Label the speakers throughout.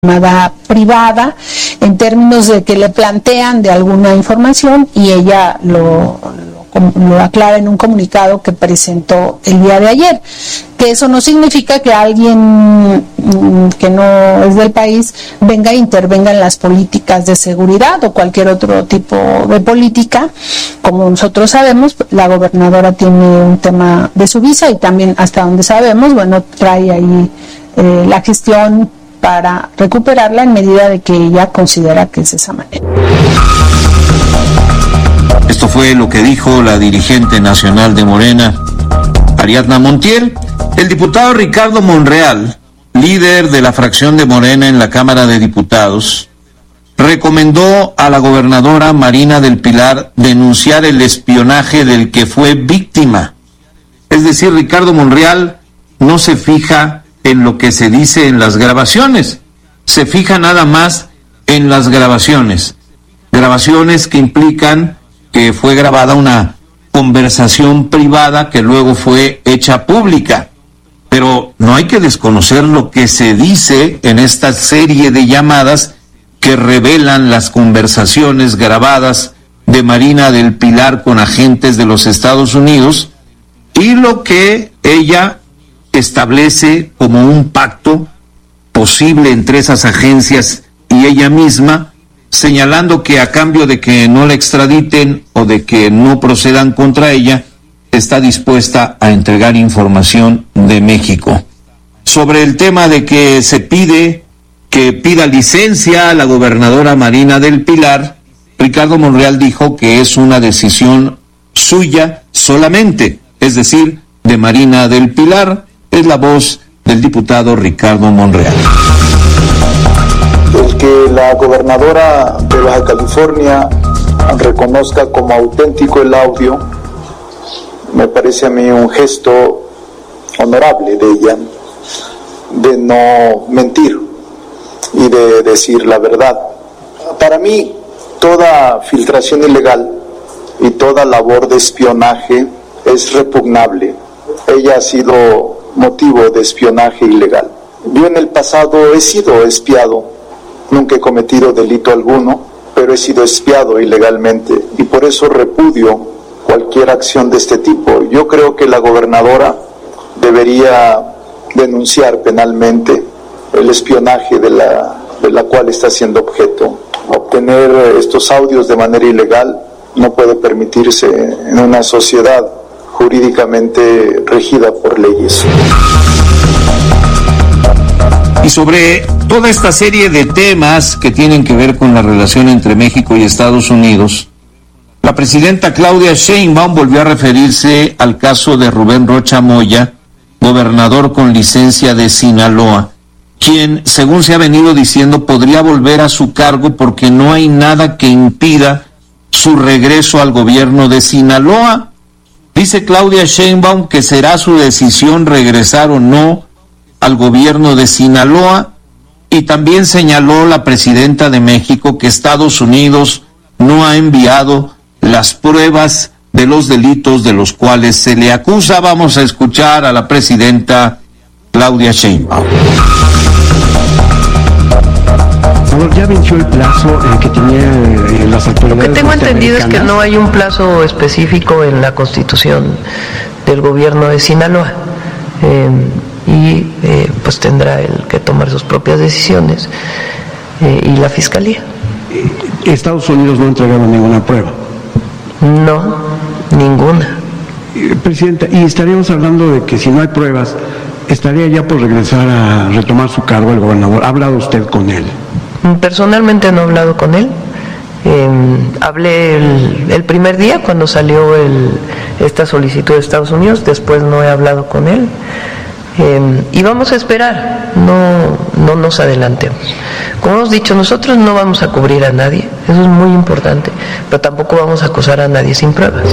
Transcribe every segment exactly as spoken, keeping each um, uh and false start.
Speaker 1: llamada privada en términos de que le plantean de alguna información y ella lo, lo, lo aclara en un comunicado que presentó el día de ayer, que eso no significa que alguien que no es del país venga e intervenga en las políticas de seguridad o cualquier otro tipo de política. Como nosotros sabemos, la gobernadora tiene un tema de su visa y también, hasta donde sabemos, bueno, trae ahí eh, la gestión para recuperarla en medida de que ella considera que es esa manera.
Speaker 2: Esto fue lo que dijo la dirigente nacional de Morena, Ariadna Montiel. El diputado Ricardo Monreal, líder de la fracción de Morena en la Cámara de Diputados, recomendó a la gobernadora Marina del Pilar denunciar el espionaje del que fue víctima. Es decir, Ricardo Monreal no se fija en lo que se dice en las grabaciones, se fija nada más en las grabaciones, grabaciones que implican que fue grabada una conversación privada que luego fue hecha pública, pero no hay que desconocer lo que se dice en esta serie de llamadas que revelan las conversaciones grabadas de Marina del Pilar con agentes de los Estados Unidos y lo que ella establece como un pacto posible entre esas agencias y ella misma, señalando que a cambio de que no la extraditen o de que no procedan contra ella, está dispuesta a entregar información de México. Sobre el tema de que se pide que pida licencia a la gobernadora Marina del Pilar, Ricardo Monreal dijo que es una decisión suya solamente, es decir, de Marina del Pilar. Es la voz del diputado Ricardo Monreal.
Speaker 3: El que la gobernadora de Baja California reconozca como auténtico el audio me parece a mí un gesto honorable de ella, de no mentir y de decir la verdad. Para mí, toda filtración ilegal y toda labor de espionaje es repugnable. Ella ha sido motivo de espionaje ilegal. Yo en el pasado he sido espiado, nunca he cometido delito alguno, pero he sido espiado ilegalmente y por eso repudio cualquier acción de este tipo. Yo creo que la gobernadora debería denunciar penalmente el espionaje de la, de la cual está siendo objeto. Obtener estos audios de manera ilegal no puede permitirse en una sociedad jurídicamente regida por leyes.
Speaker 2: Y sobre toda esta serie de temas que tienen que ver con la relación entre México y Estados Unidos, la presidenta Claudia Sheinbaum volvió a referirse al caso de Rubén Rocha Moya, gobernador con licencia de Sinaloa, quien, según se ha venido diciendo, podría volver a su cargo porque no hay nada que impida su regreso al gobierno de Sinaloa. Dice Claudia Sheinbaum que será su decisión regresar o no al gobierno de Sinaloa, y también señaló la presidenta de México que Estados Unidos no ha enviado las pruebas de los delitos de los cuales se le acusa. Vamos a escuchar a la presidenta Claudia Sheinbaum.
Speaker 4: Ya venció el plazo eh, que tenía eh, las autoridades.
Speaker 5: Lo que tengo entendido es que no hay un plazo específico en la Constitución del gobierno de Sinaloa eh, y eh, pues tendrá él que tomar sus propias decisiones eh, y la Fiscalía.
Speaker 4: Estados Unidos no ha entregado ninguna prueba.
Speaker 5: No, ninguna.
Speaker 4: Eh, Presidenta, y estaríamos hablando de que si no hay pruebas, estaría ya por regresar a retomar su cargo el gobernador. ¿Ha hablado usted con él?
Speaker 5: Personalmente no he hablado con él. Eh, hablé el, el primer día cuando salió el, esta solicitud de Estados Unidos, después no he hablado con él. Eh, y vamos a esperar, no, no nos adelantemos. Como hemos dicho, nosotros no vamos a cubrir a nadie, eso es muy importante, pero tampoco vamos a acusar a nadie sin pruebas.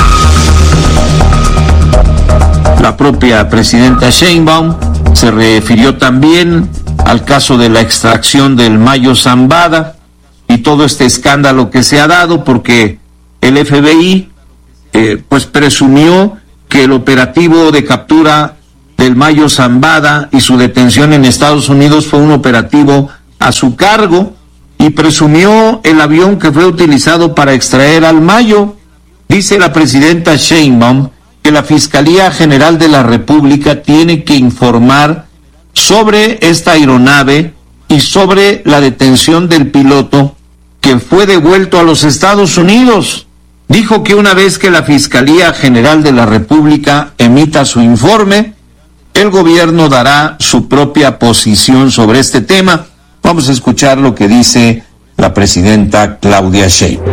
Speaker 2: La propia presidenta Sheinbaum se refirió también al caso de la extracción del Mayo Zambada y todo este escándalo que se ha dado porque el F B I eh, pues presumió que el operativo de captura del Mayo Zambada y su detención en Estados Unidos fue un operativo a su cargo y presumió el avión que fue utilizado para extraer al Mayo. Dice la presidenta Sheinbaum que la Fiscalía General de la República tiene que informar sobre esta aeronave y sobre la detención del piloto que fue devuelto a los Estados Unidos. Dijo que una vez que la Fiscalía General de la República emita su informe, el gobierno dará su propia posición sobre este tema. Vamos a escuchar lo que dice la presidenta Claudia Sheinbaum.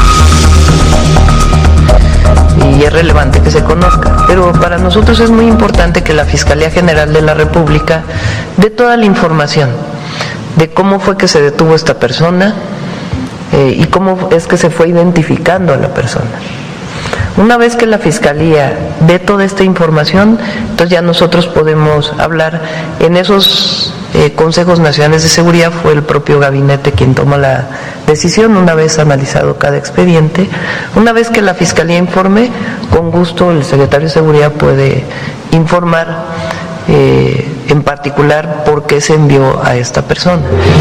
Speaker 5: Y es relevante que se conozca, pero para nosotros es muy importante que la Fiscalía General de la República dé toda la información de cómo fue que se detuvo esta persona eh, y cómo es que se fue identificando a la persona. Una vez que la Fiscalía dé toda esta información, entonces ya nosotros podemos hablar. En esos eh, consejos nacionales de seguridad fue el propio gabinete quien toma la decisión, una vez analizado cada expediente. Una vez que la Fiscalía informe, con gusto el secretario de Seguridad puede informar eh, en particular por qué se envió a esta persona.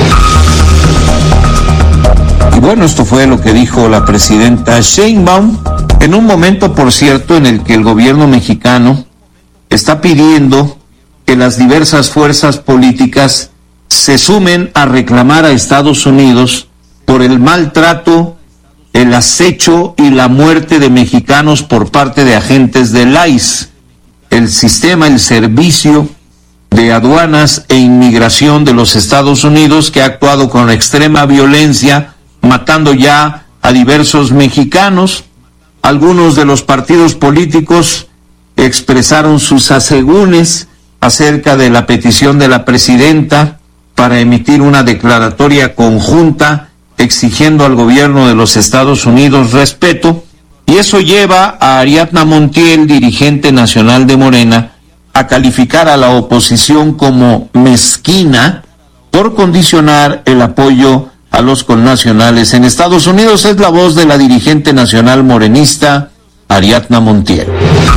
Speaker 2: Y bueno, esto fue lo que dijo la presidenta Sheinbaum, en un momento, por cierto, en el que el gobierno mexicano está pidiendo que las diversas fuerzas políticas se sumen a reclamar a Estados Unidos por el maltrato, el acecho y la muerte de mexicanos por parte de agentes del I C E, el sistema, el servicio de aduanas e inmigración de los Estados Unidos, que ha actuado con extrema violencia, matando ya a diversos mexicanos. Algunos de los partidos políticos expresaron sus asegúnes acerca de la petición de la presidenta para emitir una declaratoria conjunta exigiendo al gobierno de los Estados Unidos respeto, y eso lleva a Ariadna Montiel, dirigente nacional de Morena, a calificar a la oposición como mezquina por condicionar el apoyo a los connacionales en Estados Unidos. Es la voz de la dirigente nacional morenista, Ariadna Montiel.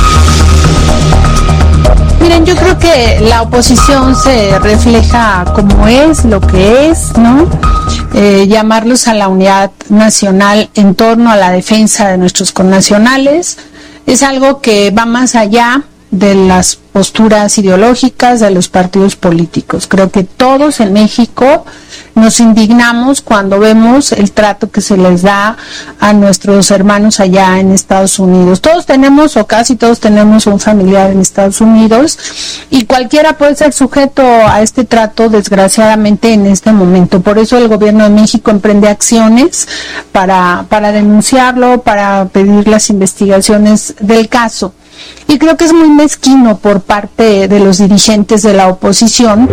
Speaker 1: Miren, yo creo que la oposición se refleja como es, lo que es, ¿no? Eh, llamarlos a la unidad nacional en torno a la defensa de nuestros connacionales es algo que va más allá de las posturas ideológicas de los partidos políticos. Creo que todos en México nos indignamos cuando vemos el trato que se les da a nuestros hermanos allá en Estados Unidos. Todos tenemos, o casi todos tenemos, un familiar en Estados Unidos, y cualquiera puede ser sujeto a este trato, desgraciadamente, en este momento. Por eso el gobierno de México emprende acciones para, para denunciarlo, para pedir las investigaciones del caso. Y creo que es muy mezquino por parte de los dirigentes de la oposición.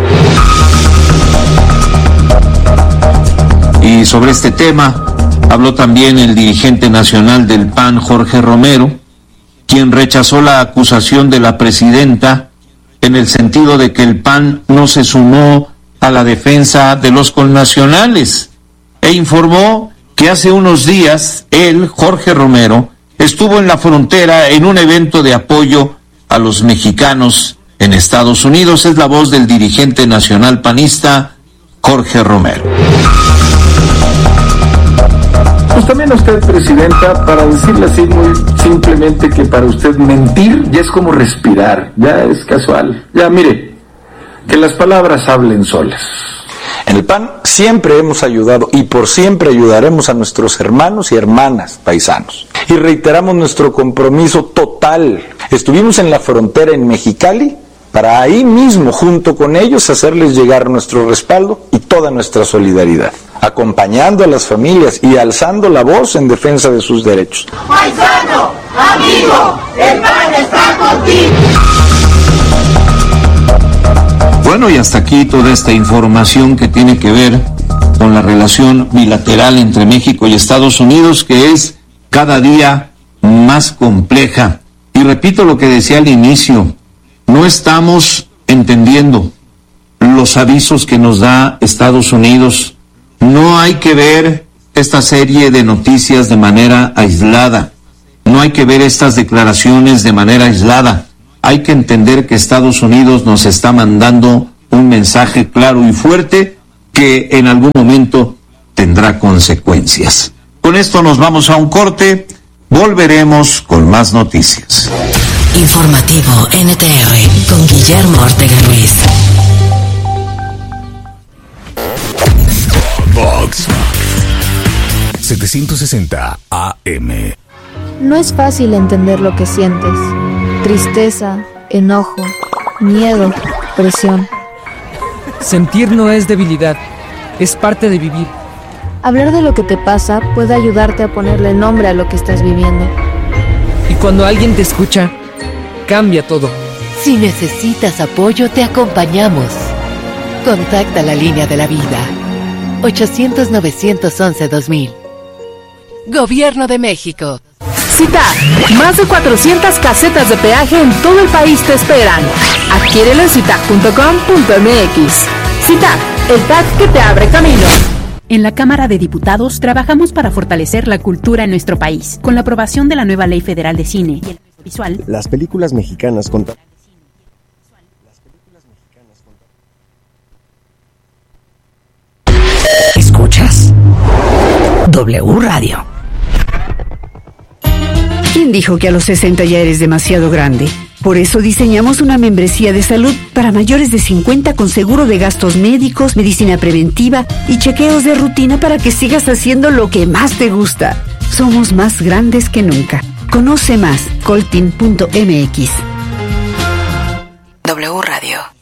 Speaker 2: Y sobre este tema habló también el dirigente nacional del P A N, Jorge Romero, quien rechazó la acusación de la presidenta en el sentido de que el P A N no se sumó a la defensa de los connacionales, e informó que hace unos días él, Jorge Romero, estuvo en la frontera en un evento de apoyo a los mexicanos en Estados Unidos. Es la voz del dirigente nacional panista, Jorge Romero.
Speaker 6: Pues también a usted, presidenta, para decirle así muy simplemente que para usted mentir ya es como respirar, ya es casual. Ya, mire, que las palabras hablen solas.
Speaker 7: En el P A N siempre hemos ayudado y por siempre ayudaremos a nuestros hermanos y hermanas paisanos. Y reiteramos nuestro compromiso total. Estuvimos en la frontera en Mexicali para ahí mismo, junto con ellos, hacerles llegar nuestro respaldo y toda nuestra solidaridad, acompañando a las familias y alzando la voz en defensa de sus derechos.
Speaker 8: Paisano, amigo, el P A N está contigo.
Speaker 2: Bueno, y hasta aquí toda esta información que tiene que ver con la relación bilateral entre México y Estados Unidos, que es cada día más compleja. Y repito lo que decía al inicio, no estamos entendiendo los avisos que nos da Estados Unidos. No hay que ver esta serie de noticias de manera aislada. No hay que ver estas declaraciones de manera aislada. Hay que entender que Estados Unidos nos está mandando un mensaje claro y fuerte que en algún momento tendrá consecuencias. Con esto nos vamos a un corte, volveremos con más noticias.
Speaker 9: Informativo N T R con Guillermo Ortega Ruiz.
Speaker 10: Vox setecientos sesenta A M.
Speaker 11: No es fácil entender lo que sientes. Tristeza, enojo, miedo, presión.
Speaker 12: Sentir no es debilidad, es parte de vivir.
Speaker 11: Hablar de lo que te pasa puede ayudarte a ponerle nombre a lo que estás viviendo.
Speaker 12: Y cuando alguien te escucha, cambia todo.
Speaker 9: Si necesitas apoyo, te acompañamos. Contacta la línea de la vida. ochocientos, novecientos once, dos mil. Gobierno de México.
Speaker 13: CITAC, más de cuatrocientas casetas de peaje en todo el país te esperan. Adquiérelo en citac punto com punto m x. CITAC, el T A C que te abre camino.
Speaker 14: En la Cámara de Diputados trabajamos para fortalecer la cultura en nuestro país. Con la aprobación de la nueva Ley Federal de Cine y el Visual,
Speaker 15: las películas mexicanas con...
Speaker 9: ¿Escuchas? W Radio.
Speaker 16: ¿Quién dijo que a los sesenta ya eres demasiado grande? Por eso diseñamos una membresía de salud para mayores de cincuenta con seguro de gastos médicos, medicina preventiva y chequeos de rutina para que sigas haciendo lo que más te gusta. Somos más grandes que nunca. Conoce más, coltin punto m x.
Speaker 9: W Radio.